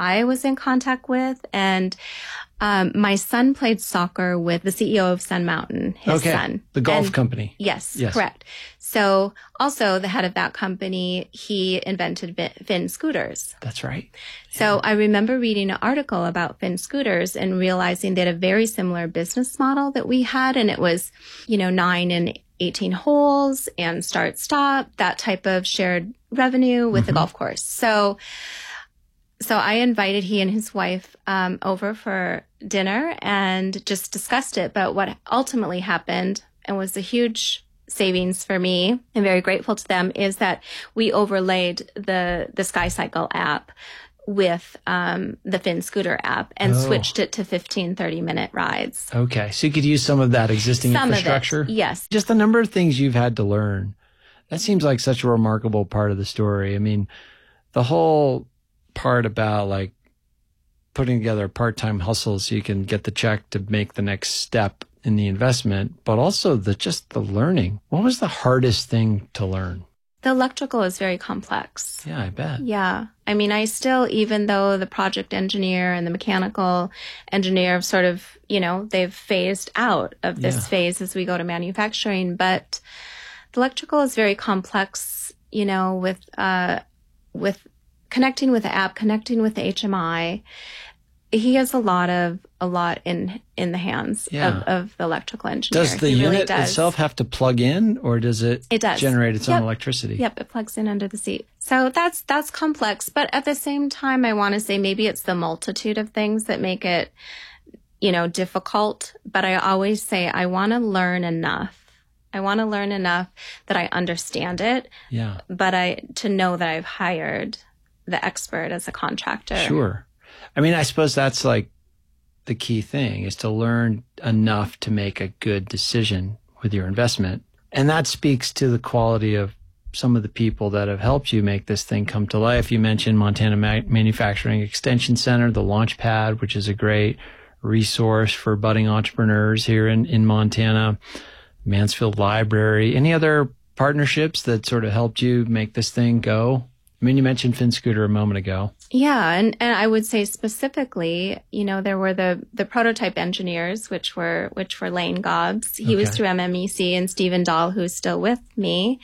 I was in contact with. And my son played soccer with the CEO of Sun Mountain, his son. The golf company. Yes, correct. So also the head of that company, he invented Finn scooters. That's right. So I remember reading an article about Finn scooters and realizing they had a very similar business model that we had. And it was, 9 and 18 holes and start stop, that type of shared revenue with the golf course. So I invited he and his wife over for dinner and just discussed it. But what ultimately happened, and was a huge savings for me and very grateful to them, is that we overlaid the SkyCycle app with the Finn scooter app and switched it to 15, 30-minute rides. Okay. So you could use some of that existing infrastructure? Of it, yes. Just the number of things you've had to learn. That seems like such a remarkable part of the story. I mean, the whole part about like putting together a part-time hustle so you can get the check to make the next step in the investment, but also just the learning. What was the hardest thing to learn? The electrical is very complex. Yeah, I bet. Yeah. I mean, I still, even though the project engineer and the mechanical engineer have sort of, they've phased out of this phase as we go to manufacturing, but the electrical is very complex, with connecting with the app, connecting with the HMI. He has a lot in the hands of the electrical engineer. Does the unit itself have to plug in, or does it generate its own electricity? Yep, it plugs in under the seat. So that's complex, but at the same time, I want to say maybe it's the multitude of things that make it, difficult. But I always say I want to learn enough. I want to learn enough that I understand it. Yeah. But to know that I've hired the expert as a contractor. Sure. I mean, I suppose that's like the key thing, is to learn enough to make a good decision with your investment. And that speaks to the quality of some of the people that have helped you make this thing come to life. You mentioned Montana Manufacturing Extension Center, the Launchpad, which is a great resource for budding entrepreneurs here in Montana, Mansfield Library. Any other partnerships that sort of helped you make this thing go? I mean, you mentioned Finn Scooter a moment ago. Yeah, and I would say specifically, there were the prototype engineers, which were Lane Gobbs. He was through MMEC, and Stephen Dahl, who's still with me.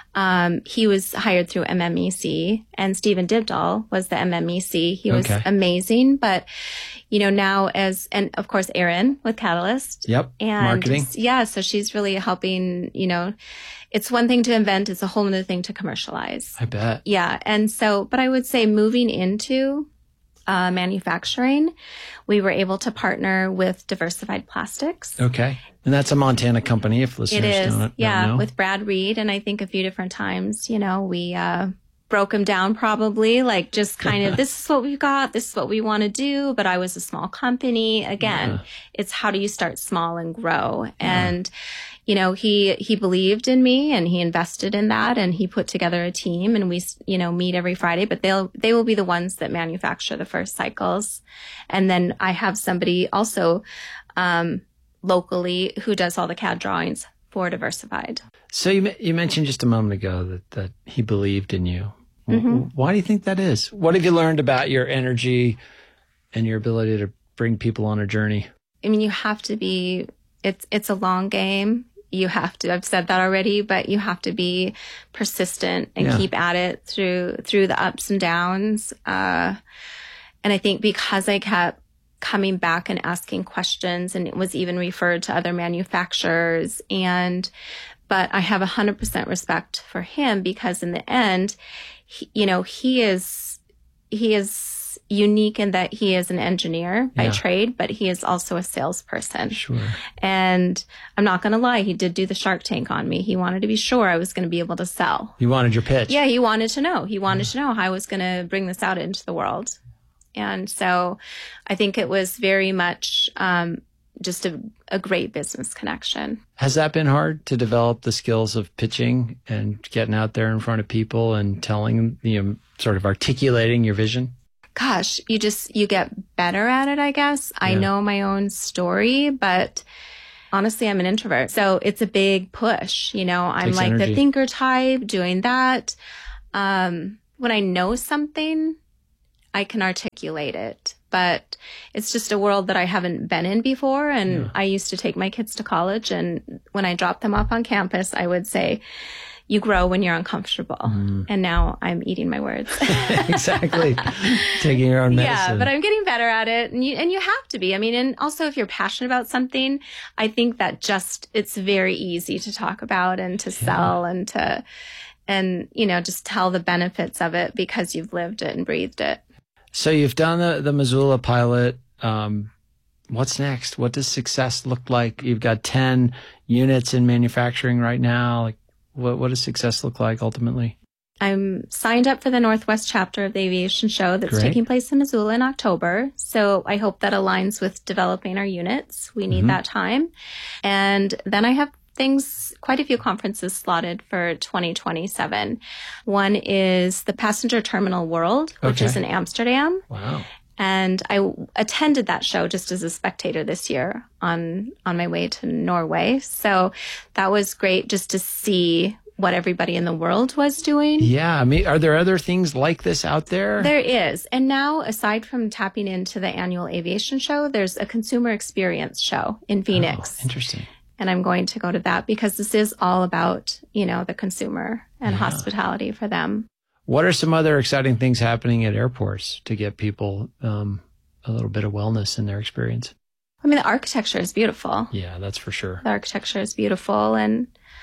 He was hired through MMEC, and Stephen Dibdahl was the MMEC. He was amazing, but now and of course Erin with Catalyst. Yep. And marketing. Yeah, so she's really helping. It's one thing to invent; it's a whole other thing to commercialize. I bet. Yeah, and so, but I would say moving into manufacturing, we were able to partner with Diversified Plastics. Okay. And that's a Montana company, if listeners don't know. With Brad Reed. And I think a few different times, we broke him down probably, like just kind of, this is what we've got, this is what we want to do. But I was a small company. Again, it's how do you start small and grow? And, he believed in me and he invested in that, and he put together a team, and we, meet every Friday, but they will be the ones that manufacture the first cycles. And then I have somebody also, locally who does all the CAD drawings for Diversified. So you mentioned just a moment ago that he believed in you. Mm-hmm. Why do you think that is? What have you learned about your energy and your ability to bring people on a journey? I mean, you have to be, it's a long game. You have to, I've said that already, but you have to be persistent and keep at it through the ups and downs. And I think because I kept coming back and asking questions, and it was even referred to other manufacturers, but I have 100% respect for him, because in the end, he is unique in that he is an engineer by trade, but he is also a salesperson. Sure. And I'm not going to lie, he did do the Shark Tank on me. He wanted to be sure I was going to be able to sell. He wanted your pitch. Yeah, he wanted to know. He wanted to know how I was going to bring this out into the world. And so I think it was very much just a great business connection. Has that been hard to develop the skills of pitching and getting out there in front of people and telling, sort of articulating your vision? Gosh, you get better at it, I guess. I know my own story, but honestly, I'm an introvert. So it's a big push. I'm like the thinker type doing that. When I know something, I can articulate it, but it's just a world that I haven't been in before. And I used to take my kids to college, and when I dropped them off on campus, I would say, you grow when you're uncomfortable. And now I'm eating my words. Exactly. Taking your own medicine. Yeah, but I'm getting better at it. And you have to be. I mean, and also if you're passionate about something, I think that it's very easy to talk about and to sell and just tell the benefits of it because you've lived it and breathed it. So you've done the Missoula pilot. What's next? What does success look like? You've got 10 units in manufacturing right now. Like, what does success look like ultimately? I'm signed up for the Northwest chapter of the aviation show that's taking place in Missoula in October. So I hope that aligns with developing our units. We need that time. And then I have quite a few conferences slotted for 2027. One is the Passenger Terminal World, which is in Amsterdam. Wow. And I attended that show just as a spectator this year on my way to Norway. So that was great just to see what everybody in the world was doing. Yeah. I mean, are there other things like this out there? There is. And now, aside from tapping into the annual aviation show, there's a consumer experience show in Phoenix. Oh, interesting. And I'm going to go to that because this is all about, the consumer and hospitality for them. What are some other exciting things happening at airports to get people a little bit of wellness in their experience? I mean, the architecture is beautiful. Yeah, that's for sure. The architecture is beautiful and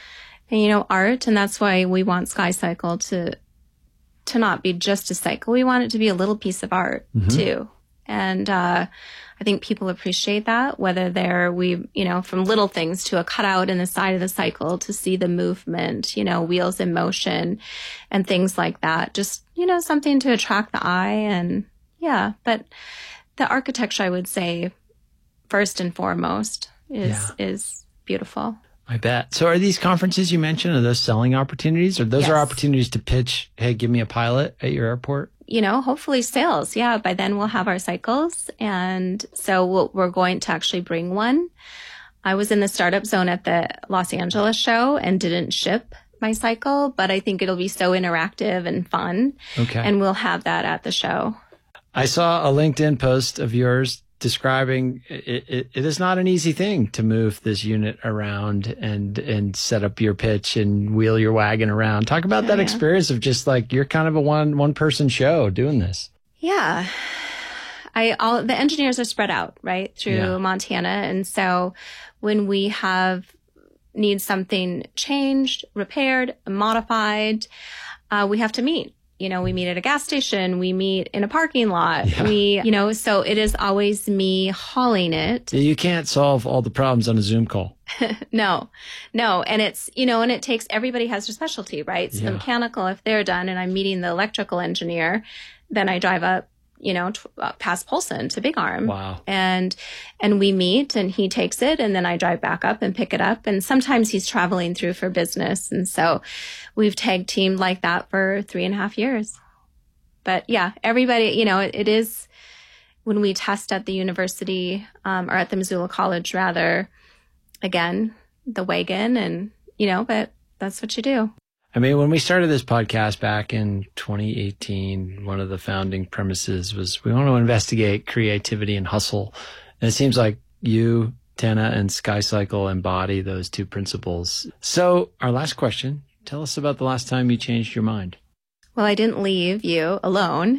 art. And that's why we want SkyCycle to not be just a cycle. We want it to be a little piece of art too. And I think people appreciate that, whether from little things to a cutout in the side of the cycle to see the movement, wheels in motion and things like that. Just, something to attract the eye. And but the architecture, I would say, first and foremost is beautiful. I bet. So are these conferences you mentioned, are those selling opportunities, or those are opportunities to pitch, hey, give me a pilot at your airport? Hopefully sales. Yeah. By then we'll have our cycles. And so we're going to actually bring one. I was in the startup zone at the Los Angeles show and didn't ship my cycle, but I think it'll be so interactive and fun. Okay. And we'll have that at the show. I saw a LinkedIn post of yours describing it is not an easy thing to move this unit around and set up your pitch and wheel your wagon around. Talk about that experience of just like, you're kind of a one person show doing this. Yeah. The engineers are spread out, right, through Montana. And so when we need something changed, repaired, modified, we have to meet. We meet at a gas station, we meet in a parking lot. Yeah. So it is always me hauling it. You can't solve all the problems on a Zoom call. No. And it's, and it takes, everybody has their specialty, right? So the mechanical, if they're done and I'm meeting the electrical engineer, then I drive up, past Polson to Big Arm. Wow. And we meet and he takes it and then I drive back up and pick it up. And sometimes he's traveling through for business. And so we've tag teamed like that for 3.5 years. But yeah, everybody, it is when we test at the university, or at the Missoula College rather, again, the wagon and, but that's what you do. I mean, when we started this podcast back in 2018, one of the founding premises was we want to investigate creativity and hustle. And it seems like you, Tana, and SkyCycle embody those two principles. So our last question, tell us about the last time you changed your mind. Well, I didn't leave you alone.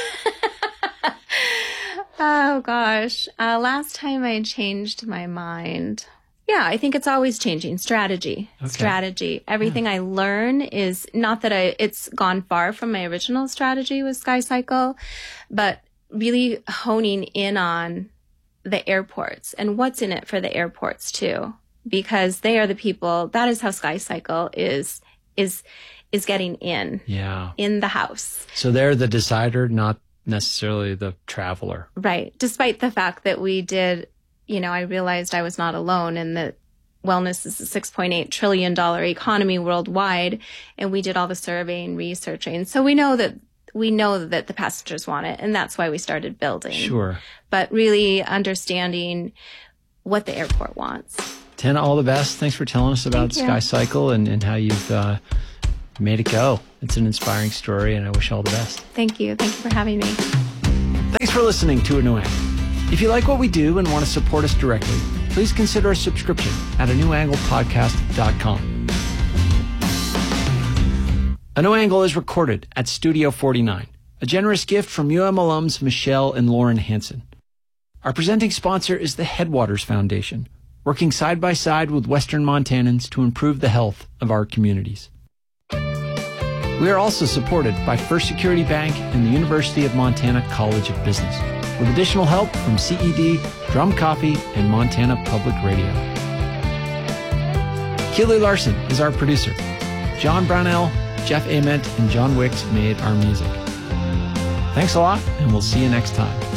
Oh, gosh. Last time I changed my mind. Yeah, I think it's always changing. Strategy. Everything I learn is not that it's gone far from my original strategy with SkyCycle, but really honing in on the airports and what's in it for the airports too, because they are the people. That is how SkyCycle is getting in. Yeah. In the house. So they're the decider, not necessarily the traveler. Right. Despite the fact that we did. I realized I was not alone and that wellness is a $6.8 trillion economy worldwide. And we did all the surveying, researching. So we know that the passengers want it. And that's why we started building. Sure. But really understanding what the airport wants. Tana, all the best. Thanks for telling us about SkyCycle and how you've You made it go. It's an inspiring story, and I wish you all the best. Thank you. Thank you for having me. Thanks for listening to A New Angle. If you like what we do and want to support us directly, please consider a subscription at anewanglepodcast.com. A New Angle is recorded at Studio 49, a generous gift from UM alums Michelle and Lauren Hansen. Our presenting sponsor is the Headwaters Foundation, working side by side with Western Montanans to improve the health of our communities. We are also supported by First Security Bank and the University of Montana College of Business, with additional help from CED, Drum Coffee, and Montana Public Radio. Keely Larson is our producer. John Brownell, Jeff Ament, and John Wicks made our music. Thanks a lot, and we'll see you next time.